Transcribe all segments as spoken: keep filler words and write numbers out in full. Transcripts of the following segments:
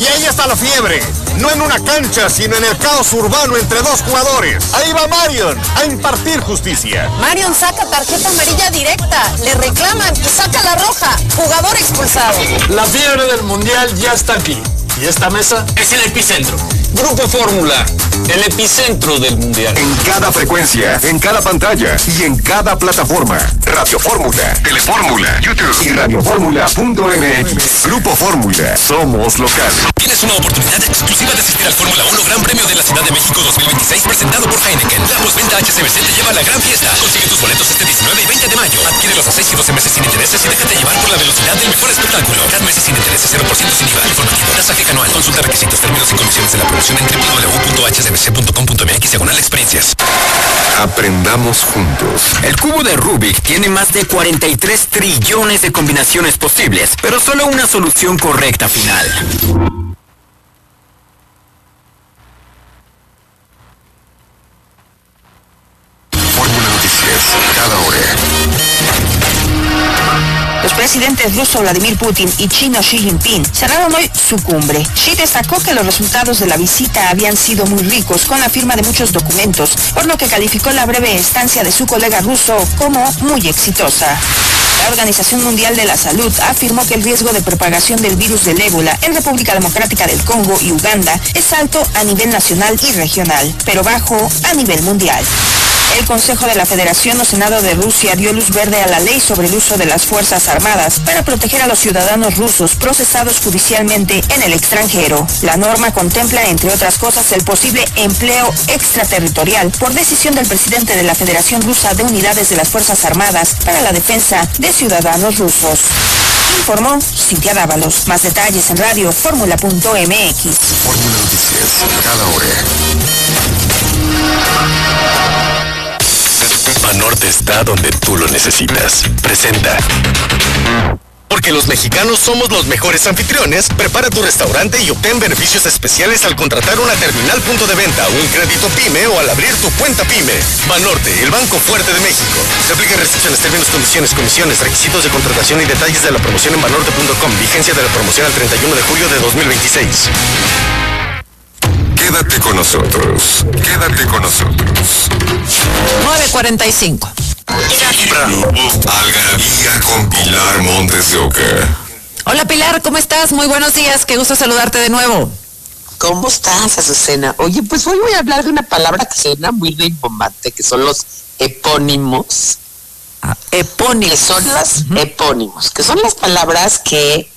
Y ahí está la fiebre, no en una cancha, sino en el caos urbano entre dos jugadores. Ahí va Marion a impartir justicia. Marion saca tarjeta amarilla directa, le reclaman y saca la roja. Jugador expulsado. La fiebre del mundial ya está aquí. ¿Y esta mesa? Es el epicentro. Grupo Fórmula, el epicentro del mundial. En cada frecuencia, en cada pantalla y en cada plataforma. Radio Fórmula, Telefórmula, YouTube y radioformula punto m x. Grupo Fórmula, somos local. Tienes una oportunidad exclusiva de asistir al Fórmula uno Gran Premio de la Ciudad de México dos mil veintiséis presentado por Heineken. La postventa H C B C te lleva a la gran fiesta. Consigue tus boletos este diecinueve y veinte de mayo. Adquiérelos a seis y doce meses sin intereses y déjate llevar por la velocidad del mejor espectáculo. Cada meses sin intereses, cero por ciento sin I V A. Informativo. Tasa fija anual. Consulta requisitos, términos y condiciones de la promoción en doble u doble u doble u punto h c b c punto com punto m x diagonal experiencias. Aprendamos juntos. El cubo de Rubik tiene más de cuarenta y tres trillones de combinaciones posibles, pero solo una solución correcta final. Fórmula Noticias, cada hora. Los presidentes ruso Vladimir Putin y chino Xi Jinping cerraron hoy su cumbre. Xi destacó que los resultados de la visita habían sido muy ricos, con la firma de muchos documentos, por lo que calificó la breve estancia de su colega ruso como muy exitosa. La Organización Mundial de la Salud afirmó que el riesgo de propagación del virus del ébola en República Democrática del Congo y Uganda es alto a nivel nacional y regional, pero bajo a nivel mundial. El Consejo de la Federación o Senado de Rusia dio luz verde a la ley sobre el uso de las Fuerzas Armadas para proteger a los ciudadanos rusos procesados judicialmente en el extranjero. La norma contempla, entre otras cosas, el posible empleo extraterritorial por decisión del presidente de la Federación Rusa de Unidades de las Fuerzas Armadas para la defensa de ciudadanos rusos. Informó Cintia Dávalos. Más detalles en radio fórmula punto m x. Fórmula Noticias, cada hora. Banorte está donde tú lo necesitas. Presenta. Porque los mexicanos somos los mejores anfitriones, prepara tu restaurante y obtén beneficios especiales al contratar una terminal punto de venta, un crédito PYME o al abrir tu cuenta PYME. Banorte, el banco fuerte de México. Se aplican restricciones, términos, condiciones, comisiones, requisitos de contratación y detalles de la promoción en banorte punto com. Vigencia de la promoción al treinta y uno de julio de dos mil veintiséis. Quédate con nosotros. Quédate con nosotros. nueve cuarenta y cinco. Algarabía con Pilar Montes de Oca. Hola Pilar, ¿cómo estás? Muy buenos días, qué gusto saludarte de nuevo. ¿Cómo estás, Azucena? Oye, pues hoy voy a hablar de una palabra que suena muy rimbombante, que son los epónimos. Ah, epónimos. Que son las uh-huh. epónimos, que son las palabras que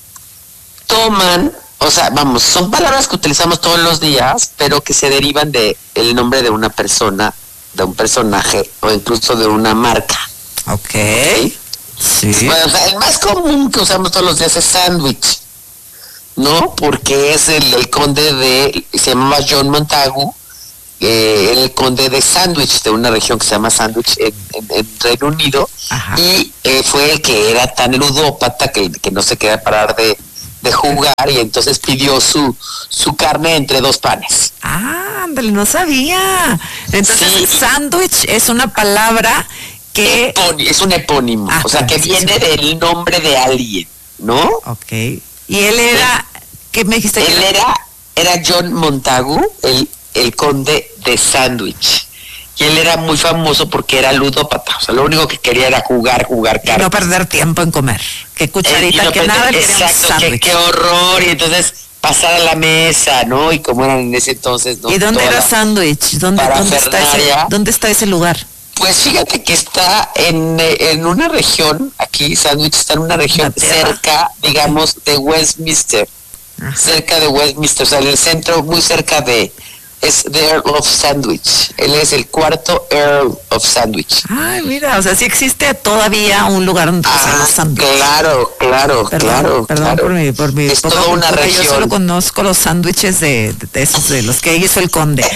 toman, o sea, vamos, son palabras que utilizamos todos los días, pero que se derivan de el nombre de una persona, de un personaje o incluso de una marca. Ok. ¿Okay? Sí. Bueno, o sea, el más común que usamos todos los días es sándwich, ¿no? Porque es el, el conde de, se llamaba John Montagu, eh, el conde de Sandwich, de una región que se llama Sandwich en, en, en Reino Unido. Ajá. Y eh, fue el que era tan ludópata que, que no se quería parar de de jugar y entonces pidió su su carne entre dos panes. Ah, ándale, no sabía. Entonces, sí. Sándwich es una palabra que... Epón- es un epónimo, ah, o sea, que sí, viene sí. del nombre de alguien, ¿no? Ok. Y él era... ¿Qué me dijiste? Él era, era John Montagu, el, el conde de Sandwich. Y él era muy famoso porque era ludópata, o sea, lo único que quería era jugar, jugar carne. Y no perder tiempo en comer. Qué cucharita, eh, no que perder, nada, exacto, qué, qué horror, y entonces pasar a la mesa, ¿no? Y como eran en ese entonces, ¿no? ¿Y dónde era Sandwich? ¿Dónde, ¿dónde, está ese, ¿Dónde está ese lugar? Pues fíjate que está en, en una región, aquí Sandwich está en una región cerca, digamos, de Westminster. Ajá. Cerca de Westminster, o sea, en el centro, muy cerca de... Es the Earl of Sandwich. Él es el cuarto Earl of Sandwich. Ay, mira, o sea, sí existe todavía un lugar donde ah, se llama Sandwich. Claro, claro, perdón, claro. Perdón claro. por mi, por mi es poco, toda una región. Yo solo conozco los sándwiches de, de, de esos, de los que hizo el conde.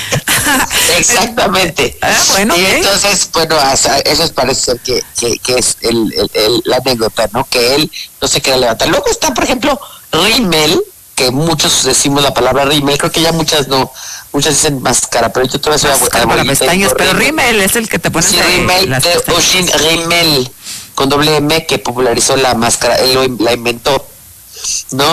Exactamente. Ah, bueno, y okay. entonces, bueno, eso parece ser que, que, que es el, el, el, la anécdota, ¿no? Que él no se queda levantar. Luego está, por ejemplo, rímel, que muchos decimos la palabra rímel, creo que ya muchas no, muchas dicen máscara, pero yo todavía soy máscara para pestañas, pero rímel es el que te pones sí, rímel de Oisin Rímel con doble M, que popularizó la máscara, él lo, la inventó, ¿no?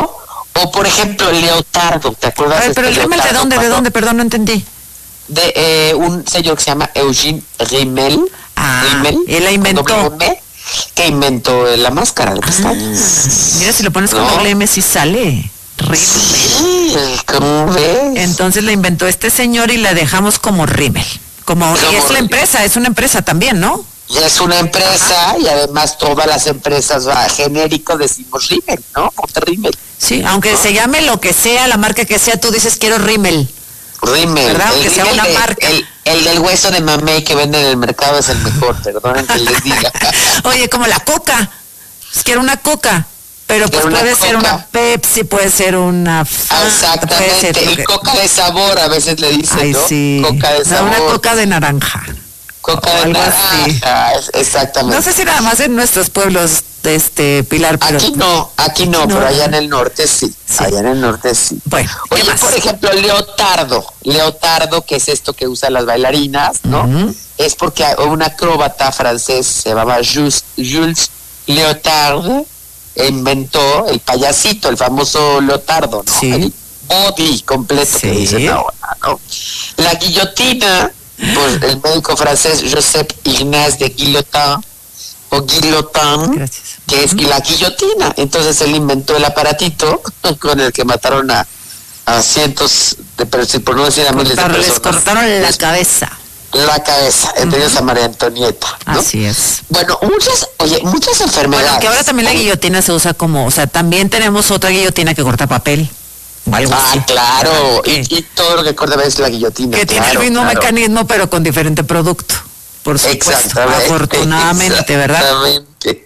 O por ejemplo, Leotardo, ¿te acuerdas? A ver, de pero el este rímel, ¿de Leotardo dónde? ¿De cuando- dónde? Perdón, no entendí. De eh, un señor que se llama Eugene Rimmel. Ah, Rimmel, él la inventó. con doble M, que inventó eh, la máscara de pestañas. Mira, si lo pones con No. doble M sí sale. Rímel. Sí, ¿cómo ves? Entonces la inventó este señor y la dejamos como rímel. Como, y Como es la rímel. empresa, es una empresa también, ¿no? Y es una empresa y además todas las empresas va genérico decimos Rimmel, ¿no? Ponte Rimmel. Sí, aunque se llame lo que sea, la marca que sea, tú dices quiero rímel. Rimmel. ¿Verdad? El Que sea Rimmel una de- marca. El, el del hueso de mamey que venden en el mercado es el mejor, perdonen que les diga. Oye, como la coca. Pues quiero una coca. Pero pues Quiero una puede ser Coca. una Pepsi, puede ser una Fanta, puede ser Exactamente, lo el que- coca de sabor a veces le dicen, Ay, ¿no? sí. Coca de No, sabor. una coca de naranja. Coca o de algo así. naranja, es- exactamente. No sé si nada más en nuestros pueblos, este, Pilar, pero... Aquí no, aquí no, No. pero allá en el norte sí. Sí. Allá en el norte sí. Bueno, ¿qué Oye, más? por ejemplo, leotardo. Leotardo, que es esto que usan las bailarinas, ¿no? Ujú. Es porque un acróbata francés se llamaba Jules, Jules Leotard, inventó el payasito, el famoso leotardo, ¿no? Sí. El body completo que Sí. dicen ahora, ¿no? La guillotina, pues el médico francés Joseph Ignace de Guillotin, o Guillotin, Gracias. que es la guillotina. Entonces él inventó el aparatito con el que mataron a, a cientos de personas, por no decir a miles de Cortar- personas. les cortaron la Les- cabeza. La cabeza, entre ellos a María Antonieta, ¿no? Así es. Bueno, muchas, oye, muchas enfermedades. Bueno, que ahora también la guillotina se usa como, o sea, también tenemos otra guillotina que corta papel. O algo Ah, así. claro, Que, y, y todo lo que corta es la guillotina. que tiene el claro, mismo claro. mecanismo, pero con diferente producto. Por supuesto. Exactamente. Afortunadamente, ¿verdad? Exactamente.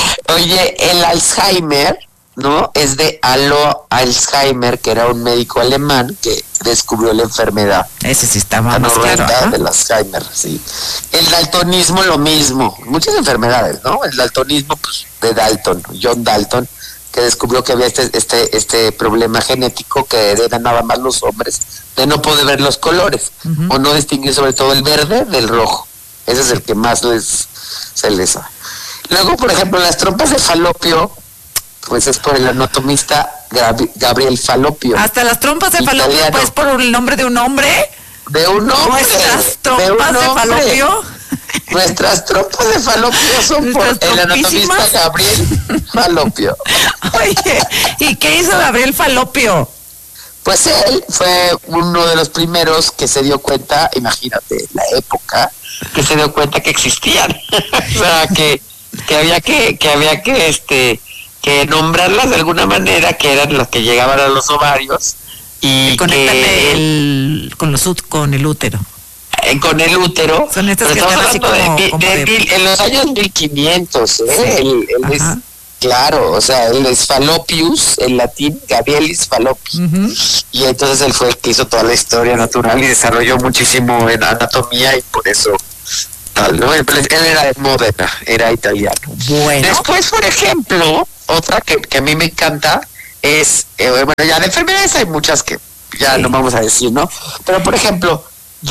Oye, el Alzheimer, ¿no? Es de Alo Alzheimer, que era un médico alemán que descubrió la enfermedad. Ese sí estaba más Anormalidad claro. ajá. del Alzheimer, sí. El daltonismo, lo mismo. Muchas enfermedades, ¿no? El daltonismo, pues, de Dalton, John Dalton, que descubrió que había este, este, este problema genético que heredan nada más los hombres, de no poder ver los colores, Ujú. o no distinguir sobre todo el verde del rojo. Ese es el que más les se les da. Luego, por ejemplo, las trompas de falopio, pues es por el anatomista Gab- Gabriel Falopio. Hasta las trompas de falopio, Italiano. pues por el nombre de un hombre. De un hombre. Nuestras de trompas un de hombre. falopio. Nuestras trompas de falopio son por Nuestras el anatomista trompísimas. Gabriel Falopio. Oye, ¿y qué hizo Gabriel Falopio? Pues él fue uno de los primeros que se dio cuenta, imagínate, la época, que se dio cuenta que existían. O sea, que, que había que, que había que este que nombrarlas de alguna manera, que eran las que llegaban a los ovarios y Conéctale que el, con, los, ut- con el útero. eh, con el útero. Son estas pero que estamos están así hablando de como- mil- como de de- mil- en los años mil quinientos, ¿eh? Sí. Él, él es, Ajá. claro, o sea, él es Fallopius, en latín, Gabrielis Fallopius. Ujú. Y entonces él fue el que hizo toda la historia natural y desarrolló muchísimo en anatomía y por eso tal, ¿no? Él, él era de Módena, era italiano. Bueno. Después, por ejemplo, otra que, que a mí me encanta es, eh, bueno, ya de enfermedades hay muchas que ya Sí. no vamos a decir, ¿no? Pero, por ejemplo,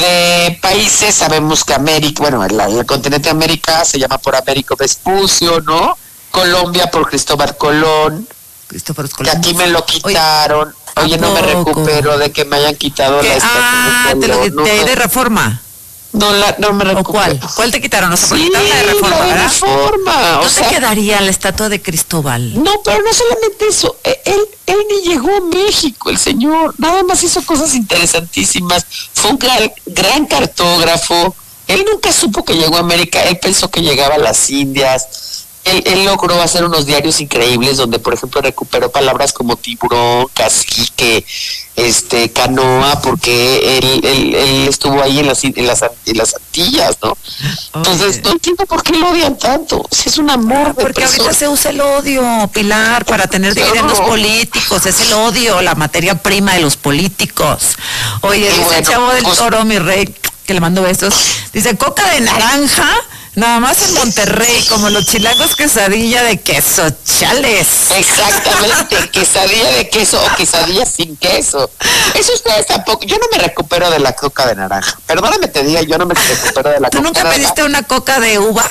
de países sabemos que América, bueno, el, el continente de América se llama por Américo Vespucio, ¿no? Colombia por Cristóbal Colón, Cristóforo que Colón. aquí me lo quitaron. ¿a Oye, no me poco? recupero de que me hayan quitado ¿Qué? la estatua Ah, de te lo Colón. No, de, me- de Reforma. no, la, no me ¿O recupero. cuál? ¿Cuál te quitaron? O sea, porque Sí, quitaron la de Reforma, la de ¿verdad? Reforma, o ¿Dónde sea, quedaría la estatua de Cristóbal? no, pero no solamente eso, e- él, él ni llegó a México, el señor, nada más hizo cosas interesantísimas, fue un gran, gran cartógrafo, él nunca supo que llegó a América, él pensó que llegaba a las Indias, él, él logró hacer unos diarios increíbles donde, por ejemplo, recuperó palabras como tiburón, cacique, este, canoa, porque él, él, él estuvo ahí en las, en las, en las Antillas, ¿no? Entonces, Oye. no entiendo por qué lo odian tanto, si es un amor de Porque ahorita persona. se usa el odio, Pilar, para tener Claro. dividendos políticos. Es el odio, la materia prima de los políticos. Oye, Y dice bueno, el Chavo del pues- Toro, mi rey, que le mando besos. Dice, coca de naranja, nada más en Monterrey, como los chilangos quesadilla de queso, chales. Exactamente, quesadilla de queso o quesadilla sin queso. Eso ustedes tampoco, yo no me recupero de la coca de naranja. Perdóname te diga, yo no me recupero de la ¿Tú coca nunca de naranja. pediste una coca de uva?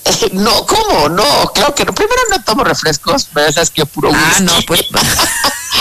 No, ¿cómo? No, claro que no. Primero no tomo refrescos, pero esas que puro Ah, whisky. no, pues...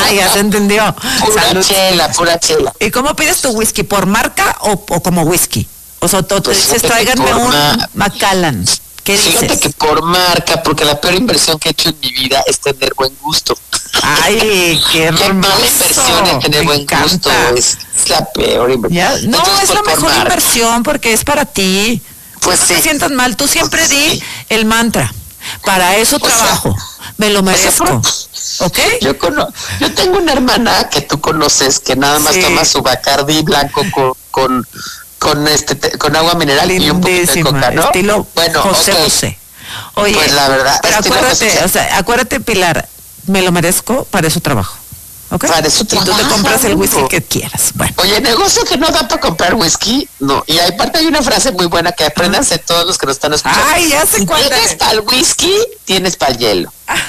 Ah, ya se entendió. Pura Salud. chela, pura chela. ¿Y cómo pides tu whisky? ¿Por marca o, o como whisky? O sea, tú te Pues dices, fíjate que tráiganme por un ma- Macallan. ¿Qué Fíjate dices? que por marca, porque la peor inversión que he hecho en mi vida es tener buen gusto. Ay, qué Qué mala hermoso. inversión es tener Me buen encanta. gusto. Es, es la peor inversión. Ya, no, Entonces, es pues, la por mejor marca. inversión porque es para ti. Pues no sí. te sientas mal. Tú siempre Pues di sí. el mantra. Para eso sea, trabajo. Me lo merezco. por- ¿Ok? Yo, cono- yo tengo una hermana que tú conoces que nada más Sí. toma su Bacardi blanco con con, con este te- con agua mineral y un poquito de Lindísima. coca, ¿no? Estilo bueno, José ok. José. Oye, Pues la verdad, pero estilo acuérdate, José. o sea, acuérdate, Pilar, me lo merezco, para eso trabajo. ¿Ok? Para eso Y tú te trabajo, compras el whisky amigo. que quieras. Bueno. Oye, negocio que no da para comprar whisky, no. Y aparte hay una frase muy buena que apréndanse todos los que nos están escuchando. Ay, ya sé si cuál tienes es. para el whisky, tienes para el hielo.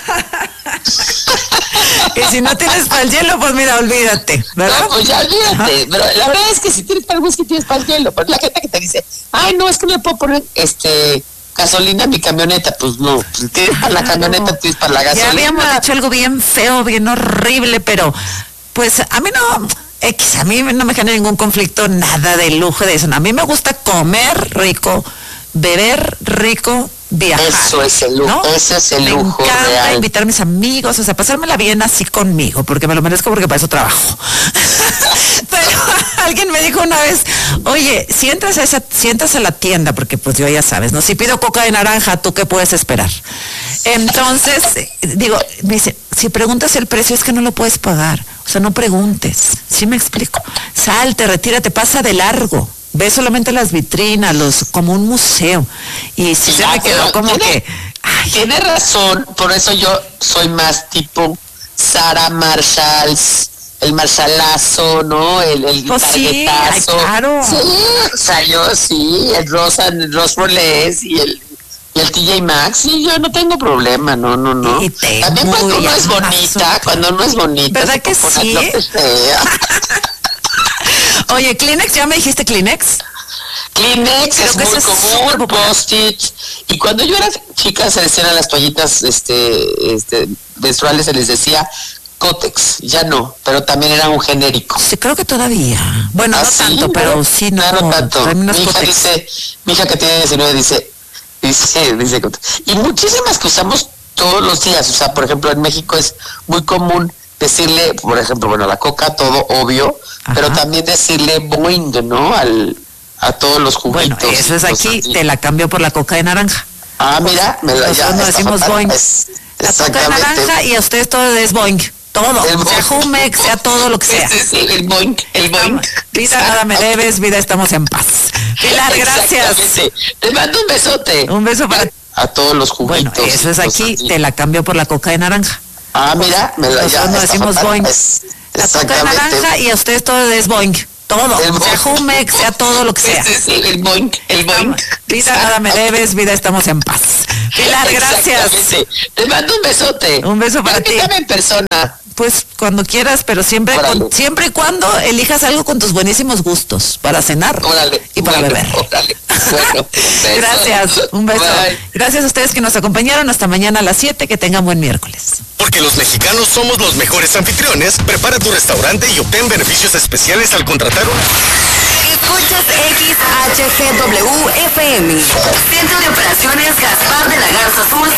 Y si no tienes para el hielo, pues mira, olvídate, ¿verdad? No, pues ya olvídate. Pero la verdad es que si tienes para el whisky, tienes para el hielo. Pero la gente que te dice, ay, no, es que no le puedo poner este gasolina a mi camioneta. Pues no, si tienes para la camioneta, tienes para la Ya gasolina. habíamos dicho algo bien feo, bien horrible, pero pues a mí no, X, a mí no me genera ningún conflicto, nada de lujo de eso. A mí me gusta comer rico, beber rico, viajar. Eso es el lujo, ese es el me lujo encanta real. invitar a mis amigos, o sea, pasármela bien así conmigo, porque me lo merezco, porque para eso trabajo. Pero alguien me dijo una vez, oye, si entras a esa, si entras a la tienda, porque pues yo ya sabes, ¿no? Si pido coca de naranja, ¿tú qué puedes esperar? Entonces, eh, digo, me dice, si preguntas el precio es que no lo puedes pagar. O sea, no preguntes. ¿Sí me explico? Salte, retírate, pasa de largo. Ve solamente las vitrinas, los, como un museo. Y si se Ya, me quedó pero como tiene- que, ay, Tiene razón, por eso yo soy más tipo Sara Marshalls, el marshalazo, ¿no? El, el Pues sí, tarjetazo. ay, claro. Sí, o sea, yo sí, el Rosa, el Ross Rollés y el y el T J Maxx, sí, yo no tengo problema, no, no, no. Y te También muy cuando uno es amazo. bonita, cuando uno es bonita. ¿Verdad se que pone sí? lo que sea. Oye, Kleenex, ¿ya me dijiste Kleenex? Kleenex Creo es que muy ese es súper común, popular. Post-it. Y cuando yo era chica se decían a las toallitas este, este, menstruales, se les decía Cotex. Ya no, pero también era un genérico. Sí, creo que todavía. Bueno, ¿Ah, no sí? tanto, pero sí, no. No, no tanto. Traen unas Mi hija Cotex. dice, mi hija que tiene diecinueve dice, dice, dice Cotex. Y muchísimas que usamos todos los días. O sea, por ejemplo, en México es muy común decirle, por ejemplo, bueno, la coca, todo obvio, Ajá. pero también decirle Boing, ¿no? Al, a todos los juguitos. Bueno, eso es Los aquí, así. te la cambio por la coca de naranja. Ah, mira, me la ya. Nosotros no está decimos fatal. Boing. Es- La coca de exactamente. naranja y a ustedes todo es Boing. Todo. El Sea Boing. Jumex, sea todo lo que sea. Sí, sí, sí, el Boing, el Boing. Vida, nada me debes, vida, estamos en paz. Pilar, gracias. Exactamente. Te mando un besote. Un beso para ti. A todos los Bueno, juguitos. eso es los aquí, así. te la cambio por la coca de naranja. Ah, mira, me la ya. Nosotros no está decimos fatal. Boing. Es- La coca de exactamente. naranja y a ustedes todo es Boing. Todo. El Sea Boing. Jumex, sea todo lo que sea. Sí, sí, sí, el Boing, el Boing. Vida, nada me debes, vida, estamos en paz. Pilar, gracias. Exactamente. Te mando un besote. Un beso para ti. Invítame en persona. Pues cuando quieras, pero siempre, Órale. con- siempre y cuando elijas algo con tus buenísimos gustos para cenar Órale. y para órale, beber. Órale. Bueno, un beso. Gracias, un beso. Bye. Gracias a ustedes que nos acompañaron. Hasta mañana a las siete. Que tengan buen miércoles. Porque los mexicanos somos los mejores anfitriones, prepara tu restaurante y obtén beneficios especiales al contratar una... Escuchas X H G W F M. Centro de Operaciones Gaspar de la Garza Azul.